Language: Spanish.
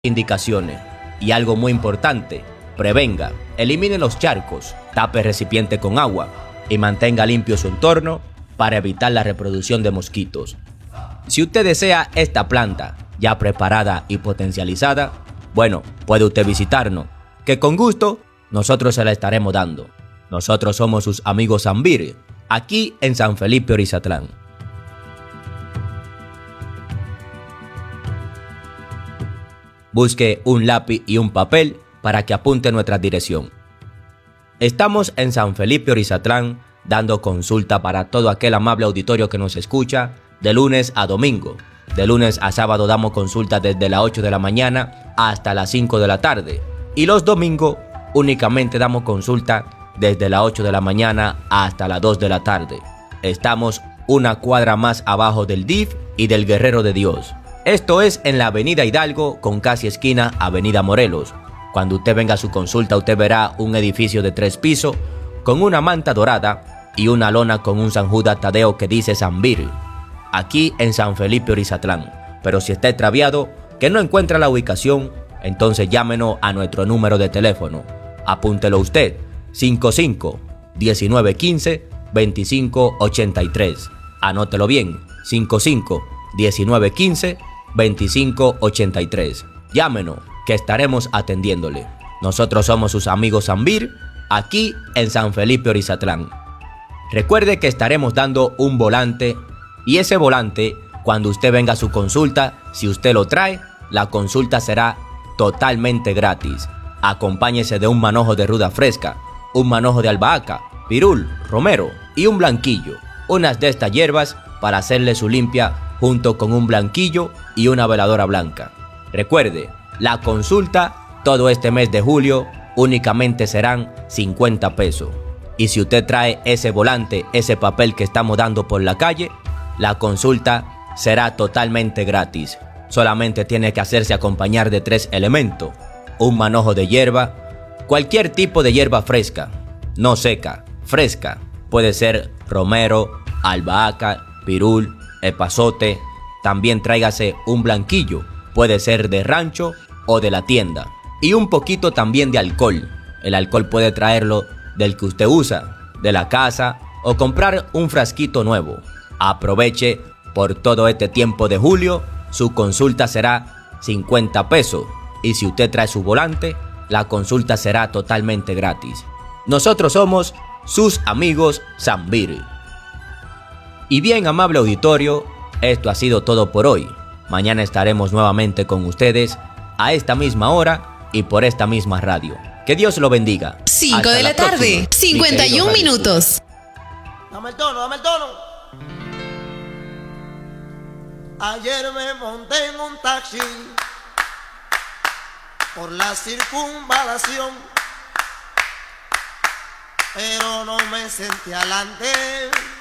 indicaciones. Y algo muy importante, prevenga, elimine los charcos, tape el recipiente con agua y mantenga limpio su entorno para evitar la reproducción de mosquitos. Si usted desea esta planta ya preparada y potencializada, bueno, puede usted visitarnos, que con gusto nosotros se la estaremos dando. Nosotros somos sus amigos Zambir, aquí en San Felipe Orizatlán. Busque un lápiz y un papel para que apunte nuestra dirección. Estamos en San Felipe Orizatlán dando consulta para todo aquel amable auditorio que nos escucha de lunes a domingo. De lunes a sábado damos consulta desde las 8 de la mañana hasta las 5 de la tarde. Y los domingos únicamente damos consulta desde las 8 de la mañana hasta las 2 de la tarde. Estamos una cuadra más abajo del DIF y del Guerrero de Dios. Esto es en la Avenida Hidalgo con casi esquina Avenida Morelos. Cuando usted venga a su consulta, usted verá un edificio de 3 pisos con una manta dorada y una lona con un San Judas Tadeo que dice Zambir, aquí en San Felipe Orizatlán. Pero si está extraviado, que no encuentra la ubicación, entonces llámenos a nuestro número de teléfono. Apúntelo usted, 55-1915-2583. Anótelo bien, 55-1915-2583. Llámenos, que estaremos atendiéndole. Nosotros somos sus amigos Zambir, aquí en San Felipe Orizatlán. Recuerde que estaremos dando un volante, y ese volante, cuando usted venga a su consulta, si usted lo trae, la consulta será totalmente gratis. Acompáñese de un manojo de ruda fresca, un manojo de albahaca, pirul, romero y un blanquillo. Unas de estas hierbas para hacerle su limpia junto con un blanquillo y una veladora blanca. Recuerde, la consulta todo este mes de julio únicamente serán 50 pesos. Y si usted trae ese volante, ese papel que estamos dando por la calle, la consulta será totalmente gratis. Solamente tiene que hacerse acompañar de 3 elementos. Un manojo de hierba, cualquier tipo de hierba fresca, no seca, fresca. Puede ser romero, albahaca, pirul, epazote. También tráigase un blanquillo, puede ser de rancho o de la tienda. Y un poquito también de alcohol. El alcohol puede traerlo del que usted usa, de la casa, o comprar un frasquito nuevo. Aproveche por todo este tiempo de julio, su consulta será 50 pesos. Y si usted trae su volante, la consulta será totalmente gratis. Nosotros somos sus amigos Zambir. Y bien, amable auditorio, esto ha sido todo por hoy. Mañana estaremos nuevamente con ustedes a esta misma hora y por esta misma radio. Que Dios lo bendiga. 5 de la tarde, 51 minutos. Dame el tono, dame el tono. Ayer me monté en un taxi por la circunvalación, pero no me senté adelante.